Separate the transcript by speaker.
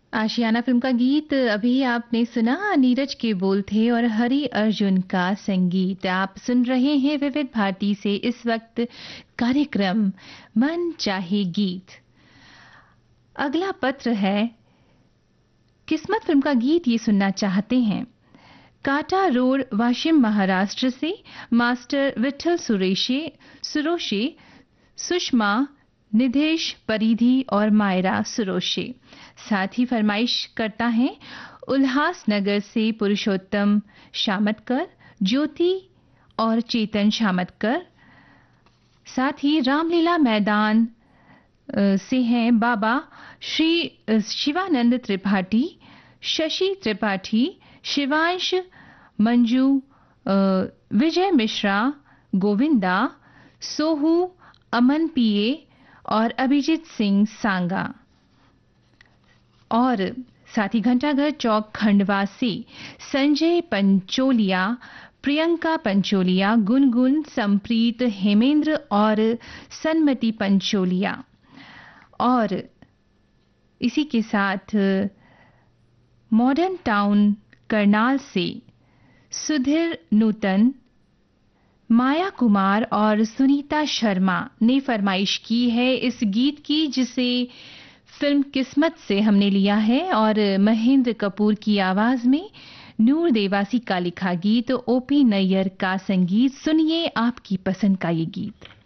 Speaker 1: आशियाना film का गीत अभी आपने सुना। नीरज के बोल थे और हरि अर्जुन का संगीत। आप सुन रहे हैं विविध भारती से इस वक्त कार्यक्रम मन चाहे गीत। अगला पत्र है, किस्मत फिल्म का गीत ये सुनना चाहते हैं। काटा रोड, वाशिम, महाराष्ट्र से मास्टर विठल सुरोशे, सुषमा, निधेश परिधि और मायरा सुरोशे। साथ ही फरमाइश करता है उल्हासनगर से पुरुषोत्तम शामतकर, ज्योति और चेतन शामतकर। साथ ही रामलीला मैदान से हैं बाबा श्री शिवानंद त्रिपाठी, शशि त्रिपाठी, शिवांश, मंजू, विजय मिश्रा, गोविंदा, सोहू, अमन पीए और अभिजीत सिंह सांगा। और साथ ही घंटाघर चौक खंडवा से संजय पंचोलिया, प्रियंका पंचोलिया, गुनगुन, संप्रीत, हेमेंद्र और सन्मति पंचोलिया। और इसी के साथ मॉडर्न टाउन करनाल से सुधीर नूतन, माया कुमार और सुनीता शर्मा ने फरमाइश की है इस गीत की, जिसे फिल्म किस्मत से हमने लिया है और महेंद्र कपूर की आवाज में नूर देवासी का लिखा गीत, ओपी नैयर का संगीत। सुनिए आपकी पसंद का ये गीत।